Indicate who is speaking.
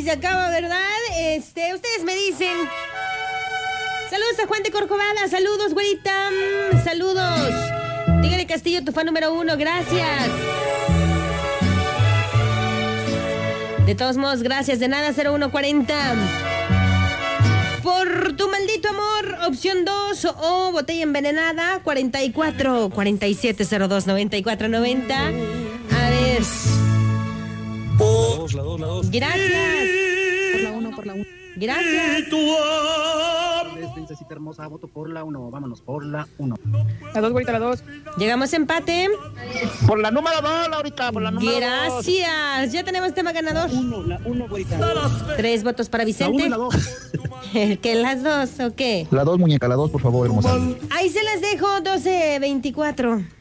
Speaker 1: se acaba, ¿verdad? Ustedes me dicen. Saludos a Juan de Corcovada, saludos, güerita. Saludos. Dígale Castillo, tu fan número 1, gracias. De todos modos, gracias. De nada, 0140. Por tu maldito amor, opción 2 o botella envenenada, 44 47 02 94 90. A ver.
Speaker 2: La 2.
Speaker 1: Gracias.
Speaker 3: Por la 1.
Speaker 1: Gracias.
Speaker 3: Princesita hermosa, voto por la 1. Vámonos, por la 1.
Speaker 4: La 2, güerita, la 2.
Speaker 1: Llegamos a empate.
Speaker 3: Por la número 2, Laurita, por la número 2.
Speaker 1: Gracias. Ya tenemos tema ganador.
Speaker 3: La 1, güerita.
Speaker 1: 3 votos para
Speaker 3: La 1
Speaker 1: Vicente.
Speaker 3: y la 2.
Speaker 1: ¿Que las dos o qué?
Speaker 5: La 2, muñeca, la 2, por favor, hermosa.
Speaker 1: Ahí se las dejo, 12:24.